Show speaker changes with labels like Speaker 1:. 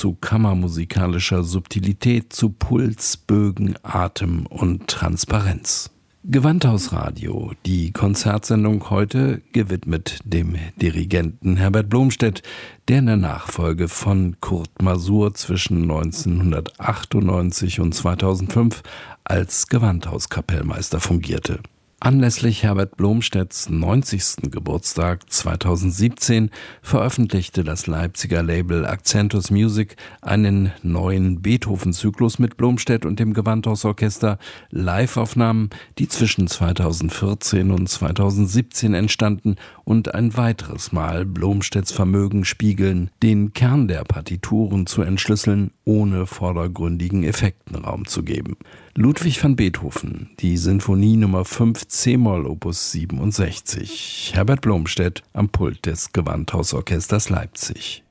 Speaker 1: zu kammermusikalischer Subtilität, zu Puls, Bögen, Atem und Transparenz. Gewandhausradio, die Konzertsendung heute gewidmet dem Dirigenten Herbert Blomstedt, der in der Nachfolge von Kurt Masur zwischen 1998 und 2005 als Gewandhauskapellmeister fungierte. Anlässlich Herbert Blomstedts 90. Geburtstag 2017 veröffentlichte das Leipziger Label Accentus Music einen neuen Beethoven-Zyklus mit Blomstedt und dem Gewandhausorchester, Live-Aufnahmen, die zwischen 2014 und 2017 entstanden und ein weiteres Mal Blomstedts Vermögen spiegeln, den Kern der Partituren zu entschlüsseln, ohne vordergründigen Effekten Raum zu geben. Ludwig van Beethoven, die Sinfonie Nummer 5 c-Moll Opus 67, Herbert Blomstedt am Pult des Gewandhausorchesters Leipzig.